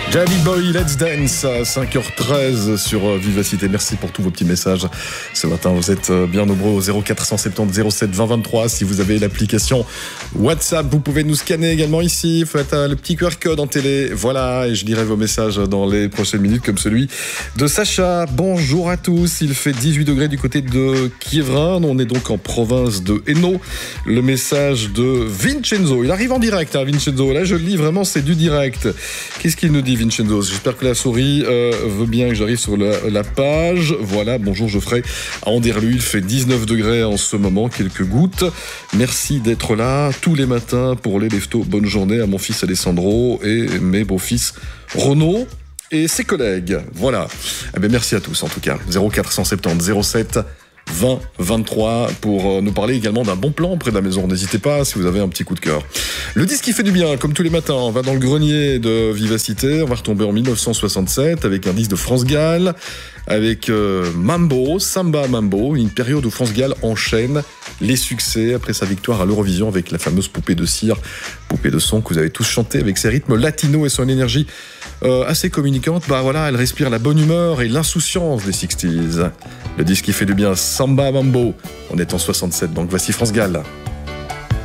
David Bowie, Let's Dance à 5h13 sur Vivacité. Merci pour tous vos petits messages. Ce matin, vous êtes bien nombreux au 0470 07 20 23. Si vous avez l'application WhatsApp, vous pouvez nous scanner également ici. Faites le petit QR code en télé. Voilà, et je lirai vos messages dans les prochaines minutes, comme celui de Sacha. Bonjour à tous. Il fait 18 degrés du côté de Quievrin. On est donc en province de Hainaut. Le message de Vincenzo. Il arrive en direct, hein, Vincenzo. Là, je le lis vraiment, c'est du direct. Qu'est-ce qu'il nous dit, Vincenzo? J'espère que la souris veut bien que j'arrive sur la page. Voilà, bonjour Geoffrey. À Anderluy, il fait 19 degrés en ce moment, quelques gouttes. Merci d'être là tous les matins pour les leftos. Bonne journée à mon fils Alessandro et mes beaux-fils Renaud et ses collègues. Voilà. Eh bien, merci à tous en tout cas. 0470 07 20 23 pour nous parler également d'un bon plan près de la maison. N'hésitez pas si vous avez un petit coup de cœur. Le disque qui fait du bien, comme tous les matins, on va dans le grenier de Vivacité. On va retomber en 1967 avec un disque de France Gall, avec Mambo, Samba Mambo, une période où France Gall enchaîne les succès après sa victoire à l'Eurovision avec la fameuse poupée de cire, poupée de son que vous avez tous chanté avec ses rythmes latinos et son énergie assez communicante. Bah voilà, elle respire la bonne humeur et l'insouciance des 60s. Le disque qui fait du bien, Samba Mambo. On est en 67, donc voici France Gall.